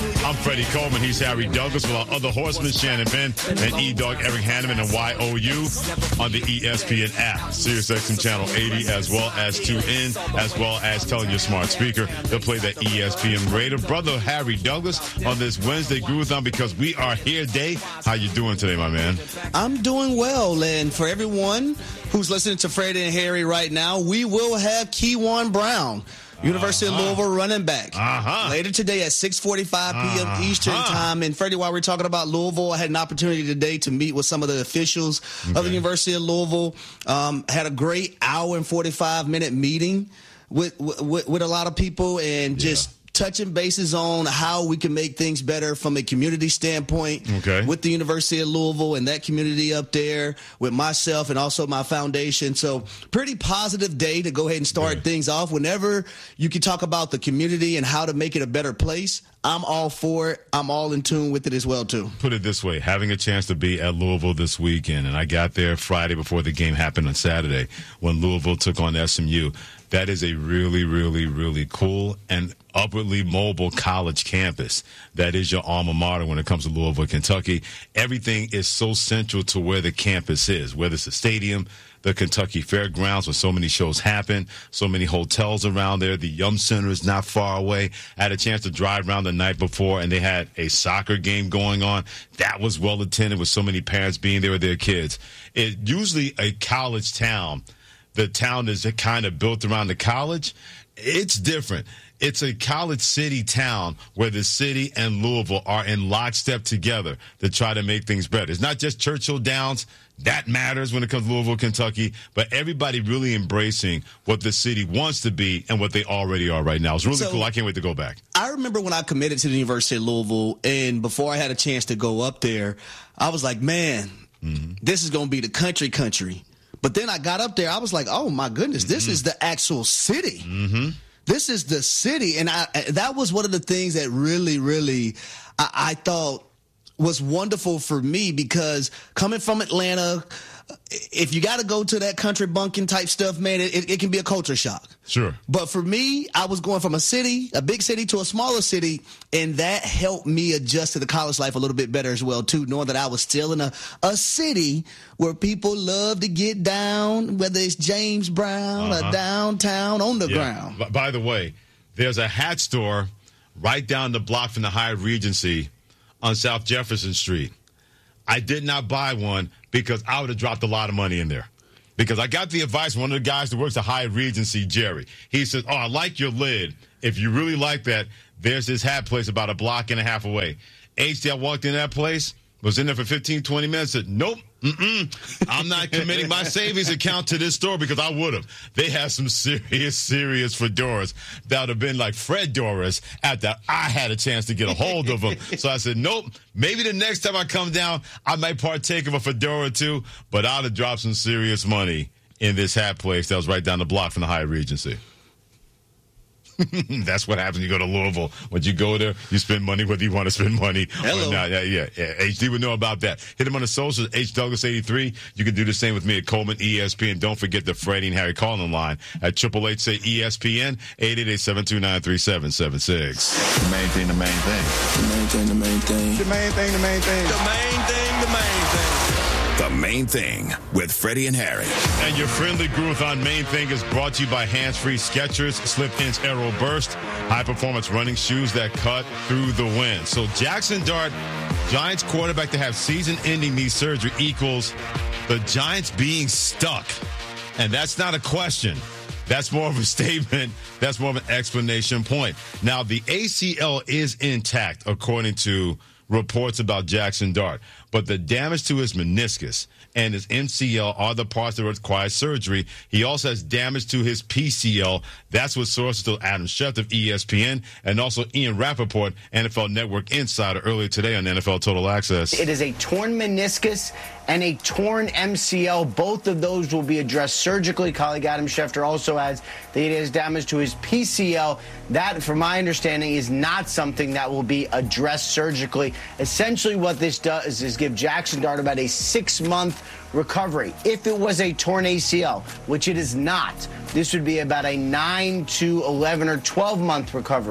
I'm Freddie Coleman. He's Harry Douglas with our other horsemen, Shannon Finn and E-Dog Eric Hanneman and YOU on the ESPN app, SiriusXM Channel 80, as well as TuneIn, as well as telling your smart speaker. They'll play that ESPN radio. Brother Harry Douglas on this Wednesday Groovathon because we are here day. How you doing today, my man? I'm doing well, and for everyone who's listening to Freddie and Harry right now, we will have Keywan Brown, University of Louisville running back. Later today at 6:45 p.m. Eastern time. And Freddie, while we're talking about Louisville, I had an opportunity today to meet with some of the officials of the University of Louisville. Had a great hour and 45-minute meeting with a lot of people and just touching bases on how we can make things better from a community standpoint with the University of Louisville and that community up there with myself and also my foundation. So pretty positive day to go ahead and start things off. Whenever you can talk about the community and how to make it a better place, I'm all for it. I'm all in tune with it as well, too. Put it this way, having a chance to be at Louisville this weekend, and I got there Friday before the game happened on Saturday when Louisville took on SMU. That is a really, really, really cool and upwardly mobile college campus. That is your alma mater when it comes to Louisville, Kentucky. Everything is so central to where the campus is, whether it's the stadium, the Kentucky Fairgrounds, where so many shows happen, so many hotels around there. The Yum Center is not far away. I had a chance to drive around the night before, and they had a soccer game going on. That was well attended with so many parents being there with their kids. It usually a college town. The town is kind of built around the college. It's different. It's a college city town where the city and Louisville are in lockstep together to try to make things better. It's not just Churchill Downs. That matters when it comes to Louisville, Kentucky. But everybody really embracing what the city wants to be and what they already are right now. It's really cool. I can't wait to go back. I remember when I committed to the University of Louisville, and before I had a chance to go up there, I was like, man, this is going to be the country. But then I got up there, I was like, oh, my goodness, this is the actual city. This is the city. And that was one of the things that really, really I thought was wonderful for me, because coming from Atlanta, if you got to go to that country bunking type stuff, man, it can be a culture shock. Sure. But for me, I was going from a big city to a smaller city, and that helped me adjust to the college life a little bit better as well, too, knowing that I was still in a city where people love to get down, whether it's James Brown or downtown on the ground. By the way, there's a hat store right down the block from the Hyatt Regency on South Jefferson Street. I did not buy one because I would have dropped a lot of money in there. Because I got the advice from one of the guys that works at Hyatt Regency, Jerry. He says, oh, I like your lid. If you really like that, there's this hat place about a block and a half away. I walked in that place, was in there for 15, 20 minutes, said, nope, I'm not committing my savings account to this store, because I would have. They have some serious fedoras that would have been like Fred Doris after I had a chance to get a hold of them. So I said, nope, maybe the next time I come down, I might partake of a fedora too, but I'd have dropped some serious money in this hat place that was right down the block from the Hyatt Regency. That's what happens. You go to Louisville. When you go there, you spend money whether you want to spend money or not. Yeah. HD would know about that. Hit him on the socials, HDouglas83. You can do the same with me at Coleman ESPN. Don't forget the Freddie and Harry calling line at 888 say ESPN 888-729-3776. The main thing. The main thing. The main thing. The Main Thing with Freddie and Harry. And your friendly Groovathon Main Thing is brought to you by Hands-Free Skechers Slip-Ins Aero Burst, high-performance running shoes that cut through the wind. So Jackson Dart, Giants quarterback to have season-ending knee surgery, equals the Giants being stuck. And that's not a question. That's more of a statement. That's more of an explanation point. Now, the ACL is intact, according to reports about Jackson Dart, but the damage to his meniscus and his MCL are the parts that require surgery. He also has damage to his PCL. That's what sources told Adam Schefter of ESPN and also Ian Rappaport, NFL Network Insider, earlier today on NFL Total Access. It is a torn meniscus and a torn MCL. Both of those will be addressed surgically. Colleague Adam Schefter also adds that he has damage to his PCL. That, from my understanding, is not something that will be addressed surgically. Essentially what this does is give Jackson Dart about a 6-month recovery. If it was a torn ACL, which it is not, this would be about a 9 to 11 or 12-month recovery.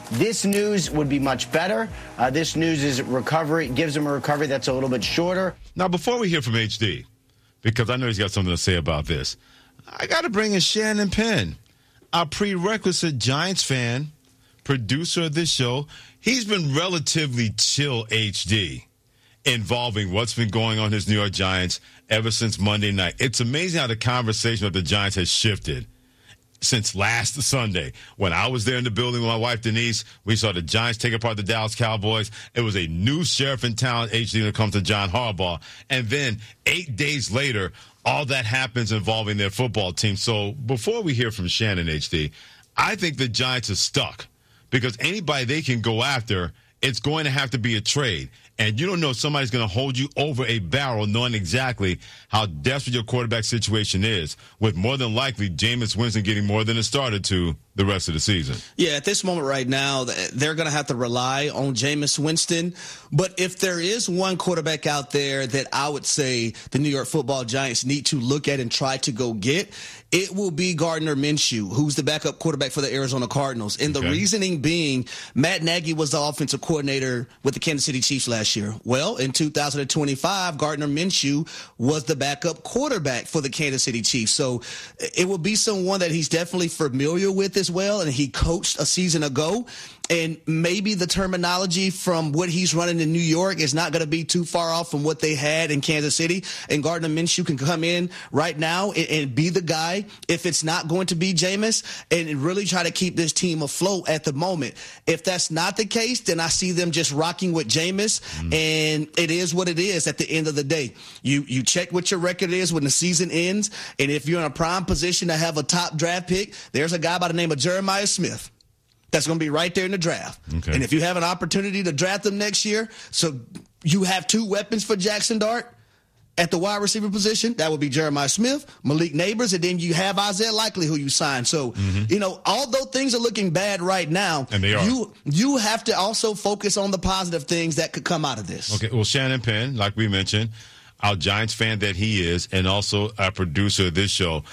This news would be much better. This news is recovery, gives him a recovery that's a little bit shorter. Now, before we hear from HD, because I know he's got something to say about this, I got to bring in Shannon Penn, our prerequisite Giants fan, producer of this show. He's been relatively chill, HD, involving what's been going on in his New York Giants ever since Monday night. It's amazing how the conversation of the Giants has shifted since last Sunday. When I was there in the building with my wife, Denise, we saw the Giants take apart the Dallas Cowboys. It was a new sheriff in town, HD, when it comes to John Harbaugh. And then 8 days later, all that happens involving their football team. So before we hear from Shannon, HD, I think the Giants are stuck because anybody they can go after, it's going to have to be a trade. And you don't know if somebody's going to hold you over a barrel knowing exactly how desperate your quarterback situation is, with more than likely Jameis Winston getting more than a starter to the rest of the season. Yeah, at this moment right now, they're going to have to rely on Jameis Winston. But if there is one quarterback out there that I would say the New York Football Giants need to look at and try to go get, it will be Gardner Minshew, who's the backup quarterback for the Arizona Cardinals. And the reasoning being, Matt Nagy was the offensive coordinator with the Kansas City Chiefs last year. Well, in 2025, Gardner Minshew was the backup quarterback for the Kansas City Chiefs. So it will be someone that he's definitely familiar with as well, and he coached a season ago. And maybe the terminology from what he's running in New York is not going to be too far off from what they had in Kansas City. And Gardner Minshew can come in right now and be the guy, if it's not going to be Jameis, and really try to keep this team afloat at the moment. If that's not the case, then I see them just rocking with Jameis, and it is what it is at the end of the day. You check what your record is when the season ends, and if you're in a prime position to have a top draft pick, there's a guy by the name of Jeremiah Smith that's going to be right there in the draft. Okay. And if you have an opportunity to draft them next year, so you have two weapons for Jackson Dart at the wide receiver position, that would be Jeremiah Smith, Malik Neighbors, and then you have Isaiah Likely, who you signed. So, although things are looking bad right now, and they are, you have to also focus on the positive things that could come out of this. Okay, well, Shannon Penn, like we mentioned, our Giants fan that he is, and also our producer of this show,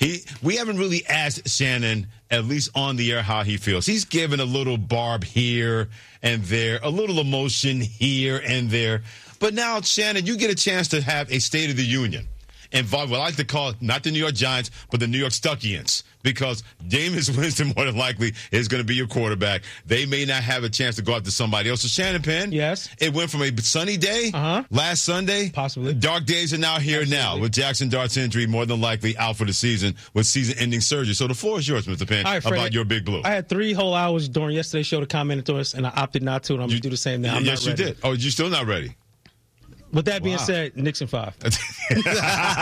we haven't really asked Shannon, at least on the air, how he feels. He's given a little barb here and there, a little emotion here and there. But now, Shannon, you get a chance to have a State of the Union involved, what I like to call not the New York Giants, but the New York Stuckians, because Jameis Winston more than likely is going to be your quarterback. They may not have a chance to go after somebody else. So, Shannon Penn, yes, it went from a sunny day last Sunday. Possibly. Dark days are now here now with Jackson Dart's injury more than likely out for the season with season-ending surgery. So the floor is yours, Mr. Penn, right, about your Big Blue. I had 3 whole hours during yesterday's show to comment to us, and I opted not to, and I'm going to do the same now. Yes, you did. Oh, you're still not ready? With that being said, Nixon 5. And that's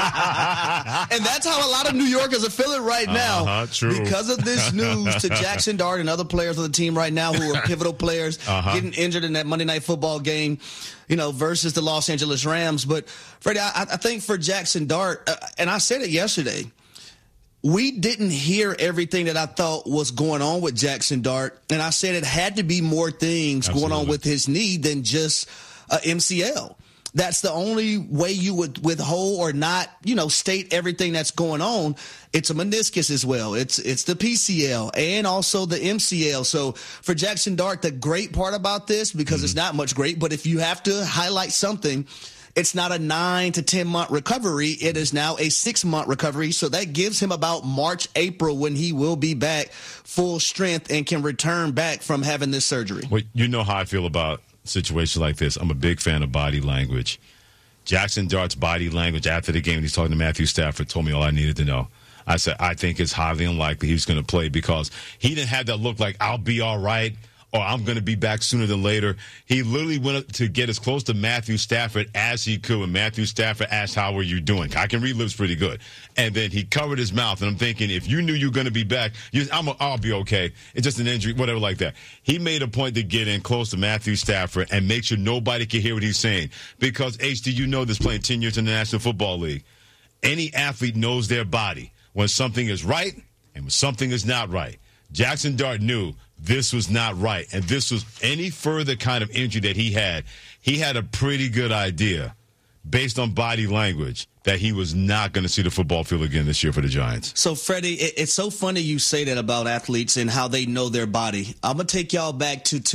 how a lot of New Yorkers are feeling right now. True. Because of this news to Jackson Dart and other players on the team right now who are pivotal players getting injured in that Monday Night Football game, versus the Los Angeles Rams. But, Freddie, I think for Jackson Dart, and I said it yesterday, we didn't hear everything that I thought was going on with Jackson Dart. And I said it had to be more things going on with his knee than just MCL. That's the only way you would withhold or not, state everything that's going on. It's a meniscus as well. It's the PCL and also the MCL. So for Jackson Dart, the great part about this, because it's not much great, but if you have to highlight something, it's not a 9 to 10 month recovery. It is now a 6-month recovery. So that gives him about March, April when he will be back full strength and can return back from having this surgery. Well, you know how I feel about situation like this. I'm a big fan of body language. Jackson Dart's body language after the game, when he's talking to Matthew Stafford, told me all I needed to know. I said, I think it's highly unlikely he's going to play because he didn't have that look like I'll be all right or I'm going to be back sooner than later. He literally went up to get as close to Matthew Stafford as he could when Matthew Stafford asked, how are you doing? I can read lips pretty good. And then he covered his mouth, and I'm thinking, if you knew you were going to be back, I'll be okay. It's just an injury, whatever like that. He made a point to get in close to Matthew Stafford and make sure nobody can hear what he's saying. Because, HD, this playing 10 years in the National Football League. Any athlete knows their body when something is right and when something is not right. Jackson Dart knew this was not right, and this was any further kind of injury that he had a pretty good idea based on body language, that he was not going to see the football field again this year for the Giants. So, Freddie, it's so funny you say that about athletes and how they know their body. I'm going to take y'all back to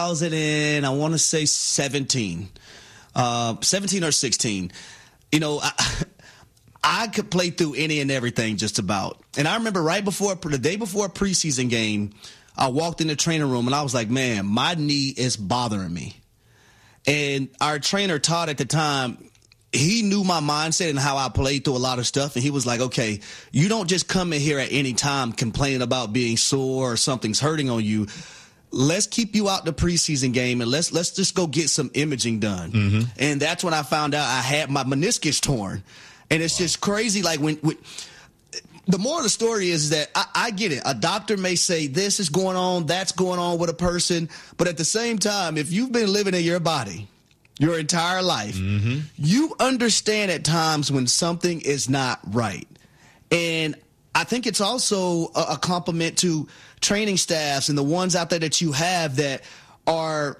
2017 or 16. You know, I could play through any and everything just about. And I remember the day before a preseason game, I walked in the training room and I was like, man, my knee is bothering me. And our trainer, Todd, at the time, he knew my mindset and how I played through a lot of stuff. And he was like, okay, you don't just come in here at any time complaining about being sore or something's hurting on you. Let's keep you out the preseason game and let's just go get some imaging done. Mm-hmm. And that's when I found out I had my meniscus torn. And it's just crazy. Like when the moral of the story is that I get it. A doctor may say this is going on, that's going on with a person. But at the same time, if you've been living in your body your entire life, mm-hmm. you understand at times when something is not right. And I think it's also a compliment to training staffs and the ones out there that you have that are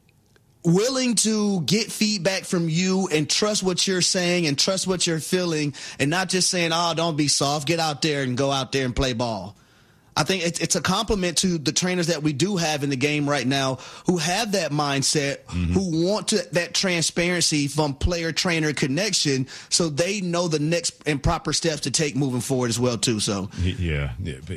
willing to get feedback from you and trust what you're saying and trust what you're feeling and not just saying, oh, don't be soft, get out there and go out there and play ball. I think it's a compliment to the trainers that we do have in the game right now who have that mindset, mm-hmm. who want that transparency from player-trainer connection so they know the next and proper steps to take moving forward as well, too. So Yeah.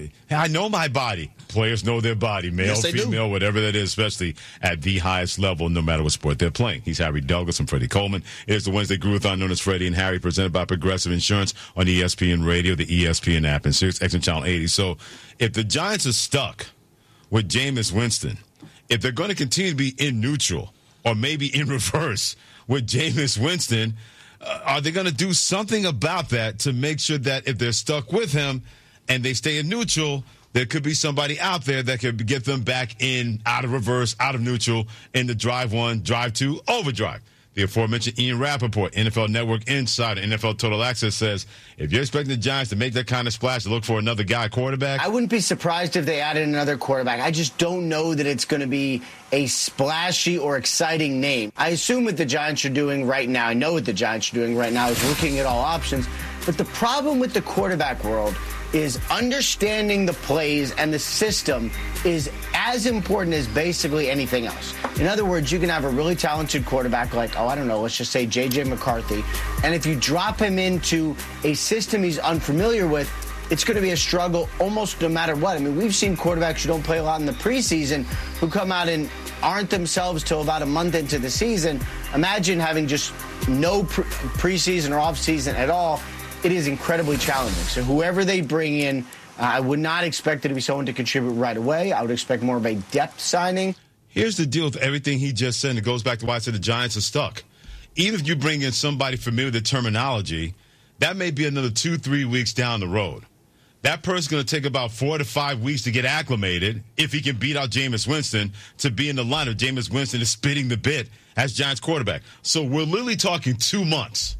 I know my body. Players know their body, male, yes, female, whatever that is, especially at the highest level, no matter what sport they're playing. He's Harry Douglas and Freddie Coleman. Here's the Wednesday Groovathon known as Freddie and Harry, presented by Progressive Insurance on ESPN Radio, the ESPN app, and Sirius XM Channel 80. So if the Giants are stuck with Jameis Winston, if they're going to continue to be in neutral or maybe in reverse with Jameis Winston, are they going to do something about that to make sure that if they're stuck with him and they stay in neutral, there could be somebody out there that could get them back in, out of reverse, out of neutral, in the drive one, drive two, overdrive. The aforementioned Ian Rappaport, NFL Network insider, NFL Total Access, says if you're expecting the Giants to make that kind of splash to look for another guy quarterback, I wouldn't be surprised if they added another quarterback. I just don't know that it's going to be a splashy or exciting name. I assume what the Giants are doing right now, I know what the Giants are doing right now is looking at all options. But the problem with the quarterback world is understanding the plays and the system is as important as basically anything else. In other words, you can have a really talented quarterback like, let's just say J.J. McCarthy. And if you drop him into a system he's unfamiliar with, it's going to be a struggle almost no matter what. I mean, we've seen quarterbacks who don't play a lot in the preseason who come out and aren't themselves till about a month into the season. Imagine having just no preseason or offseason at all. It is incredibly challenging. So whoever they bring in, I would not expect it to be someone to contribute right away. I would expect more of a depth signing. Here's the deal with everything he just said, and it goes back to why I said the Giants are stuck. Even if you bring in somebody familiar with the terminology, that may be another 2-3 weeks down the road. That person's going to take about 4 to 5 weeks to get acclimated if he can beat out Jameis Winston to be in the lineup. Jameis Winston is spitting the bit as Giants quarterback. So we're literally talking 2 months.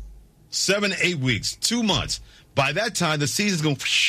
7 to 8 weeks, 2 months. By that time, the season's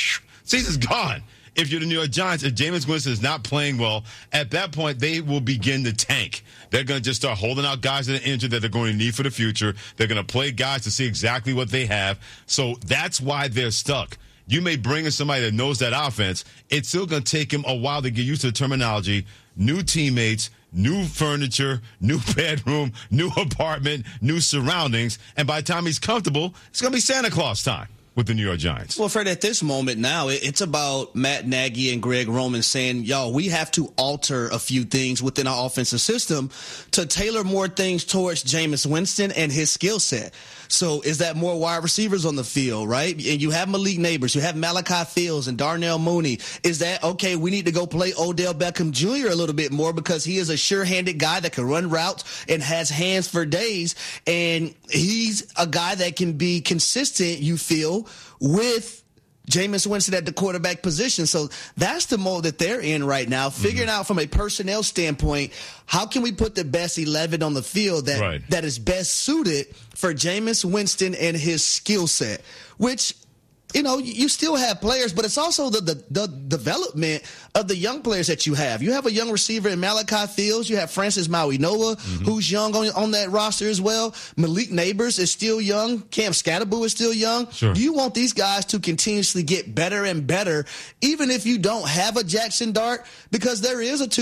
gone. If you're the New York Giants, if Jameis Winston is not playing well, at that point, they will begin to tank. They're going to just start holding out guys that are injured that they're going to need for the future. They're going to play guys to see exactly what they have. So that's why they're stuck. You may bring in somebody that knows that offense. It's still going to take him a while to get used to the terminology, new teammates, new furniture, new bedroom, new apartment, new surroundings. And by the time he's comfortable, it's going to be Santa Claus time with the New York Giants. Well, Fred, at this moment now, it's about Matt Nagy and Greg Roman saying, we have to alter a few things within our offensive system to tailor more things towards Jameis Winston and his skill set. So is that more wide receivers on the field, right? And you have Malik Neighbors, you have Malachi Fields and Darnell Mooney. Is that, okay, we need to go play Odell Beckham Jr. a little bit more because he is a sure-handed guy that can run routes and has hands for days. And he's a guy that can be consistent, you feel, with Jameis Winston at the quarterback position. So that's the mode that they're in right now, figuring out from a personnel standpoint, how can we put the best 11 on the field that is best suited for Jameis Winston and his skill set, which you still have players, but it's also the development of the young players that you have. You have a young receiver in Malachi Fields. You have Francis Maui-Noa, who's young on that roster as well. Malik Neighbors is still young. Cam Scatterboo is still young. Sure. You want these guys to continuously get better and better, even if you don't have a Jackson Dart, because there is a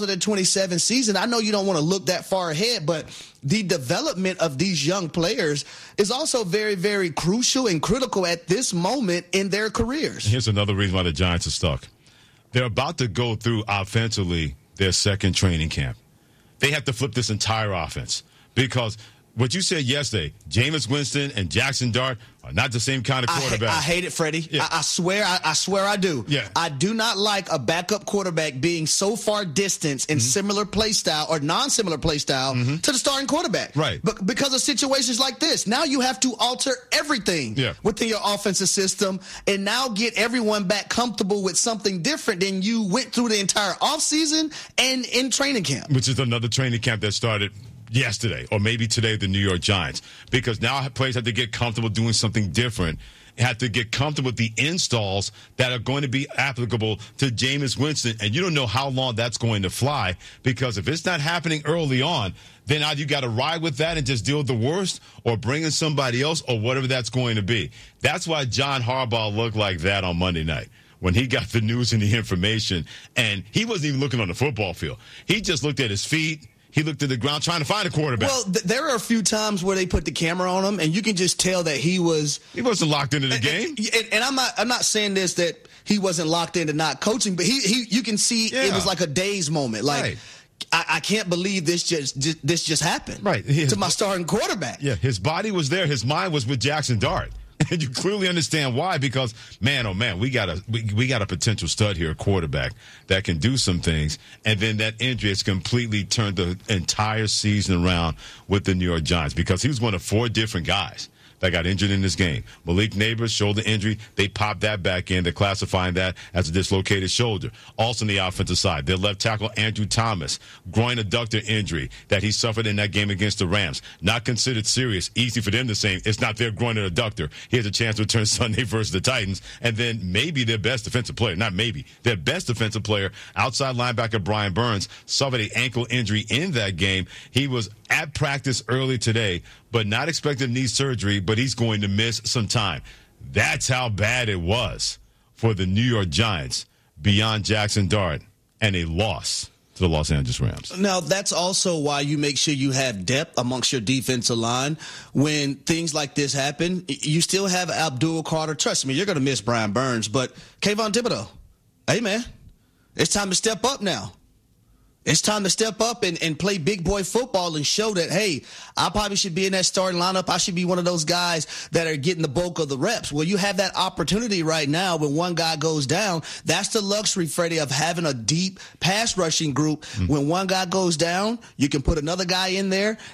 2027 season. I know you don't want to look that far ahead, but the development of these young players is also very, very crucial and critical at this moment in their careers. Here's another reason why the Giants are stuck. They're about to go through offensively their second training camp. They have to flip this entire offense because what you said yesterday, Jameis Winston and Jackson Dart are not the same kind of quarterback. I hate it, Freddie. Yeah. I swear I do. Yeah. I do not like a backup quarterback being so far distanced in similar play style or non-similar play style to the starting quarterback. Right. But because of situations like this, now you have to alter everything within your offensive system and now get everyone back comfortable with something different than you went through the entire offseason and in training camp. Which is another training camp that started yesterday or maybe today, the New York Giants, because now players have to get comfortable doing something different, have to get comfortable with the installs that are going to be applicable to Jameis Winston, and you don't know how long that's going to fly, because if it's not happening early on, then either you got to ride with that and just deal with the worst or bring in somebody else or whatever that's going to be. That's why John Harbaugh looked like that on Monday night when he got the news and the information, and he wasn't even looking on the football field. He just looked at his feet. He looked at the ground trying to find a quarterback. Well, there are a few times where they put the camera on him, and you can just tell that he wasn't locked into the game. And I'm not saying this that he wasn't locked into not coaching, but you can see it was like a daze moment. Like, right. I can't believe this just happened. Right. To my starting quarterback. Yeah, his body was there. His mind was with Jackson Dart. And you clearly understand why, because, man, oh, man, we got a potential stud here, a quarterback that can do some things. And then that injury has completely turned the entire season around with the New York Giants, because he was one of 4 different guys that got injured in this game. Malik Neighbors, shoulder injury. They popped that back in. They're classifying that as a dislocated shoulder. Also on the offensive side, their left tackle, Andrew Thomas, groin adductor injury that he suffered in that game against the Rams. Not considered serious. Easy for them to say it's not their groin adductor. He has a chance to return Sunday versus the Titans. And then maybe their best defensive player, not maybe, their best defensive player, outside linebacker Brian Burns, suffered an ankle injury in that game. He was at practice early today, but not expecting knee surgery, but he's going to miss some time. That's how bad it was for the New York Giants beyond Jackson Dart and a loss to the Los Angeles Rams. Now, that's also why you make sure you have depth amongst your defensive line. When things like this happen, you still have Abdul Carter. Trust me, you're going to miss Brian Burns, but Kayvon Thibodeau, hey, man, it's time to step up now. It's time to step up and play big boy football and show that, hey, I probably should be in that starting lineup. I should be one of those guys that are getting the bulk of the reps. Well, you have that opportunity right now when one guy goes down. That's the luxury, Freddie, of having a deep pass rushing group. When one guy goes down, you can put another guy in there